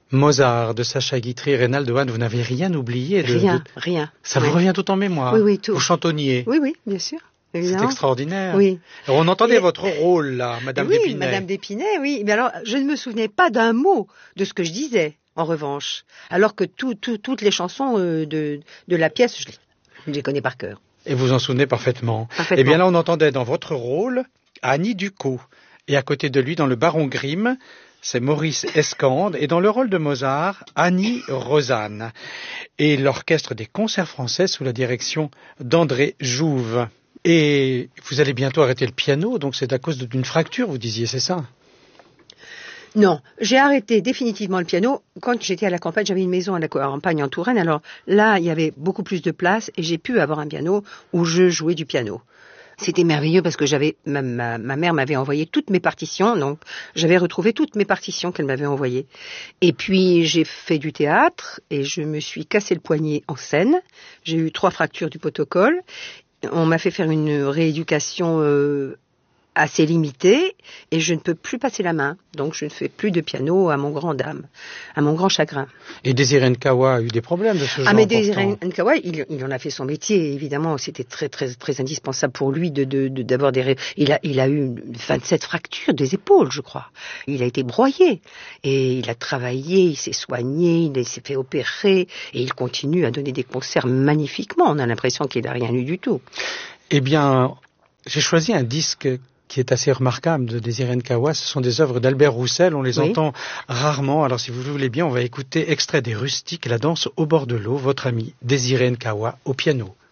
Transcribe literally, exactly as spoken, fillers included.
Mozart de Sacha Guitry, Reynald Hahn, vous n'avez rien oublié de... Rien, de... rien. Ça oui. vous revient tout en mémoire? Oui, oui, tout. Vous chantonniez? Oui, oui, bien sûr. C'est extraordinaire. Oui. Alors, on entendait Et... votre rôle, là, Madame oui, d'Épinay. Madame d'Épinay, oui. Mais alors, je ne me souvenais pas d'un mot de ce que je disais, en revanche. Alors que tout, tout, toutes les chansons euh, de, de la pièce, je les, je les connais par cœur. Et vous en souvenez parfaitement. Parfaitement. Eh bien là, on entendait dans votre rôle Annie Ducot. Et à côté de lui, dans le Baron Grimm, c'est Maurice Escande. Et dans le rôle de Mozart, Annie Rosanne. Et l'orchestre des concerts français sous la direction d'André Jouve. Et vous allez bientôt arrêter le piano, donc c'est à cause d'une fracture, vous disiez, c'est ça? Non, j'ai arrêté définitivement le piano quand j'étais à la campagne. J'avais une maison à la campagne en Touraine. Alors là, il y avait beaucoup plus de place et j'ai pu avoir un piano où je jouais du piano. C'était merveilleux parce que j'avais ma, ma, ma mère m'avait envoyé toutes mes partitions, donc j'avais retrouvé toutes mes partitions qu'elle m'avait envoyées. Et puis j'ai fait du théâtre et je me suis cassé le poignet en scène. J'ai eu trois fractures du protocole. On m'a fait faire une rééducation euh, assez limitée et je ne peux plus passer la main. Donc je ne fais plus de piano à mon grand dame, à mon grand chagrin. Et Désiré Nkawa a eu des problèmes de ce genre? Ah mais Désiré Nkawa, il, il en a fait son métier, évidemment. C'était très très très indispensable pour lui de, de, de d'avoir des. Il a il a eu vingt-sept fractures des épaules, je crois. Il a été broyé et il a travaillé, il s'est soigné, il s'est fait opérer et il continue à donner des concerts magnifiquement. On a l'impression qu'il n'a rien eu du tout. Eh bien, j'ai choisi un disque qui est assez remarquable de Désiré Nkawa. Ce sont des œuvres d'Albert Roussel, on les oui. entend rarement. Alors si vous voulez bien, on va écouter extrait des Rustiques, la danse au bord de l'eau, votre ami Désiré Nkawa au piano.